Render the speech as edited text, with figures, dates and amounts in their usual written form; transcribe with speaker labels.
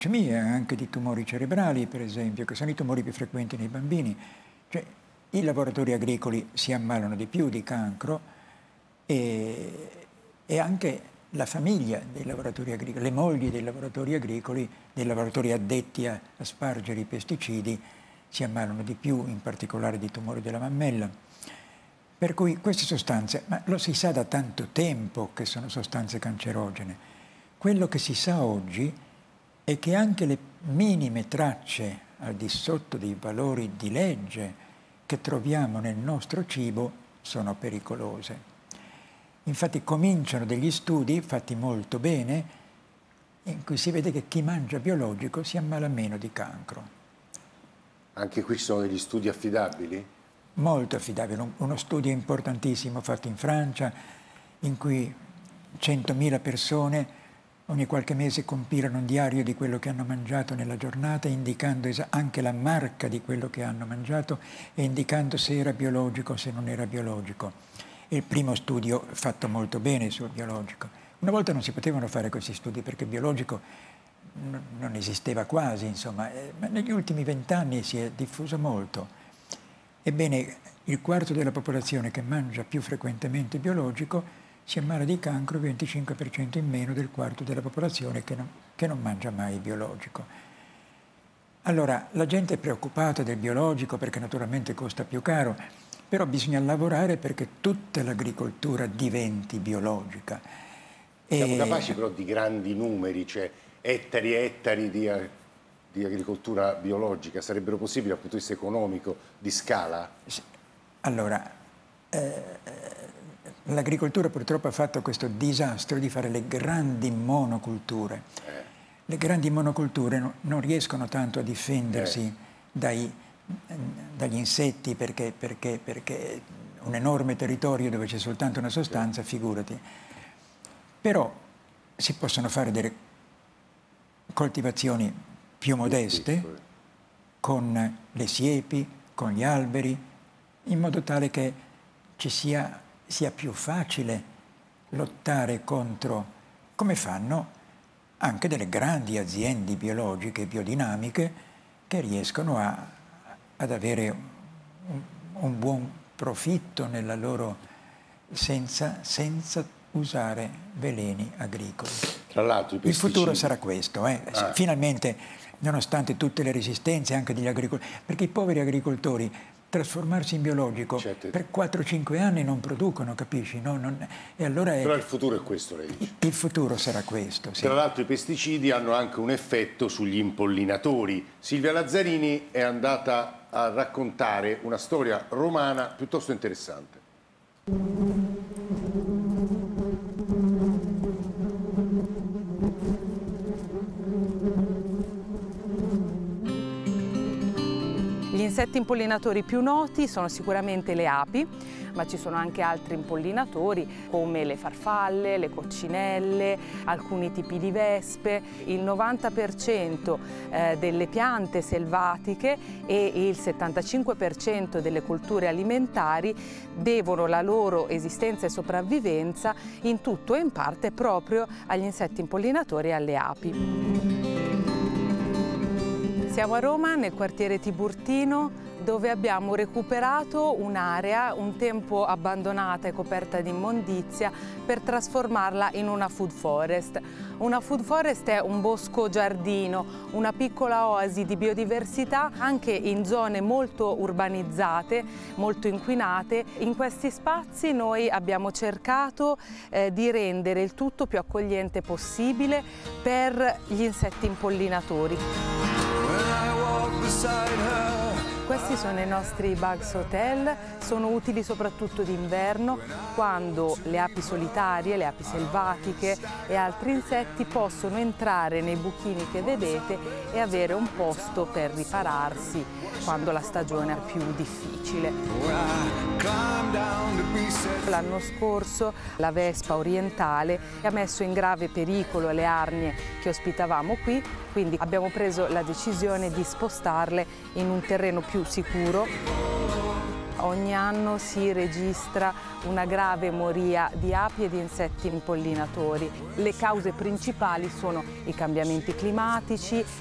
Speaker 1: e anche di tumori cerebrali, per esempio, che sono i tumori più frequenti nei bambini. Cioè, i lavoratori agricoli si ammalano di più di cancro e anche la famiglia dei lavoratori agricoli, le mogli dei lavoratori agricoli, dei lavoratori addetti a spargere i pesticidi, si ammalano di più, in particolare di tumori della mammella. Per cui queste sostanze, ma lo si sa da tanto tempo che sono sostanze cancerogene. Quello che si sa oggi è che anche le minime tracce al di sotto dei valori di legge che troviamo nel nostro cibo sono pericolose. Infatti cominciano degli studi fatti molto bene in cui si vede che chi mangia biologico si ammala meno di cancro.
Speaker 2: Anche qui ci sono degli studi affidabili?
Speaker 1: Molto affidabile. Uno studio importantissimo fatto in Francia in cui 100.000 persone ogni qualche mese compilano un diario di quello che hanno mangiato nella giornata, indicando anche la marca di quello che hanno mangiato e indicando se era biologico o se non era biologico. Il primo studio fatto molto bene sul biologico. Una volta non si potevano fare questi studi perché il biologico non esisteva quasi, insomma, ma negli ultimi 20 anni si è diffuso molto. Ebbene, il quarto della popolazione che mangia più frequentemente biologico si ammala di cancro, 25% in meno del quarto della popolazione che non mangia mai biologico. Allora, la gente è preoccupata del biologico perché naturalmente costa più caro, però bisogna lavorare perché tutta l'agricoltura diventi biologica.
Speaker 2: Siamo capaci però di grandi numeri, cioè ettari e ettari di agricoltura biologica, sarebbero possibili dal punto di vista economico, di scala?
Speaker 1: Allora, l'agricoltura purtroppo ha fatto questo disastro di fare le grandi monoculture. Le grandi monoculture non riescono tanto a difendersi dagli insetti perché un enorme territorio dove c'è soltanto una sostanza, figurati. Però si possono fare delle coltivazioni più modeste con le siepi, con gli alberi, in modo tale che sia più facile lottare contro, come fanno anche delle grandi aziende biologiche, biodinamiche, che riescono ad avere un buon profitto nella loro, senza usare veleni agricoli.
Speaker 2: Tra l'altro
Speaker 1: il futuro sarà questo, finalmente, nonostante tutte le resistenze anche degli agricoltori, perché i poveri agricoltori trasformarsi in biologico per 4-5 anni non producono, capisci? E allora
Speaker 2: però il futuro è questo, lei dice.
Speaker 1: Il futuro sarà questo, sì.
Speaker 2: Tra l'altro i pesticidi hanno anche un effetto sugli impollinatori. Silvia Lazzarini è andata a raccontare una storia romana piuttosto interessante.
Speaker 3: Gli insetti impollinatori più noti sono sicuramente le api, ma ci sono anche altri impollinatori come le farfalle, le coccinelle, alcuni tipi di vespe. Il 90% delle piante selvatiche e il 75% delle colture alimentari devono la loro esistenza e sopravvivenza in tutto e in parte proprio agli insetti impollinatori e alle api. Siamo a Roma, nel quartiere Tiburtino, dove abbiamo recuperato un'area un tempo abbandonata e coperta di immondizia per trasformarla in una food forest. Una food forest è un bosco giardino, una piccola oasi di biodiversità anche in zone molto urbanizzate, molto inquinate. In questi spazi noi abbiamo cercato di rendere il tutto più accogliente possibile per gli insetti impollinatori. Questi sono i nostri bugs hotel, sono utili soprattutto d'inverno quando le api solitarie, le api selvatiche e altri insetti possono entrare nei buchini che vedete e avere un posto per ripararsi quando la stagione è più difficile. L'anno scorso la vespa orientale ha messo in grave pericolo le arnie che ospitavamo qui, quindi abbiamo preso la decisione di spostarle in un terreno più sicuro. ogni anno si registra una grave moria di api e di insetti impollinatori. Le cause principali sono i cambiamenti climatici,